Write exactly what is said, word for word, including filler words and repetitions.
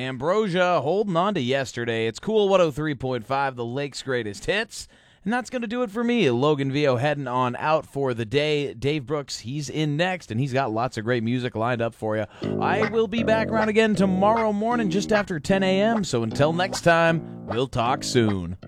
Ambrosia holding on to yesterday. It's Cool one oh three point five, the Lake's greatest hits. And that's going to do it for me. Logan Vio heading on out for the day. Dave Brooks, he's in next, and he's got lots of great music lined up for you. I will be back around again tomorrow morning just after ten a.m., so until next time, we'll talk soon.